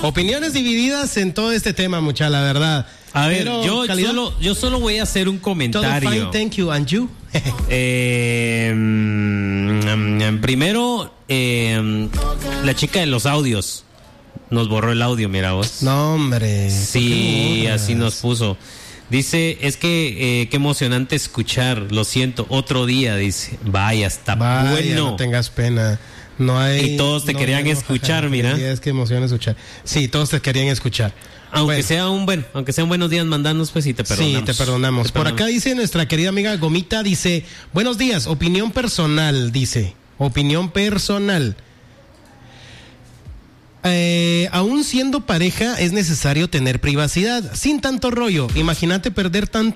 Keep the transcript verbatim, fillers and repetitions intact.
Opiniones divididas en todo este tema, mucha, la verdad. A ver, Pero, yo calidad, solo, yo solo voy a hacer un comentario. Todo fine, thank you, and you. eh, mm, primero, eh, la chica de los audios nos borró el audio, mira vos. No, hombre. Sí, así nos puso. Dice, es que eh, qué emocionante escuchar, lo siento, otro día, dice. Vaya, está Vaya, bueno. No tengas pena. No hay, y todos te no, querían no, escuchar, jaja, mira. Es que emoción escuchar. Sí, todos te querían escuchar. Aunque bueno. sea un buen, aunque sean buenos días, mandanos pues y te perdonamos. Sí, te perdonamos. Te Por perdonamos. acá dice nuestra querida amiga Gomita, dice, buenos días, opinión personal, dice, opinión personal. Eh, aún siendo pareja es necesario tener privacidad, sin tanto rollo. Imagínate perder tanto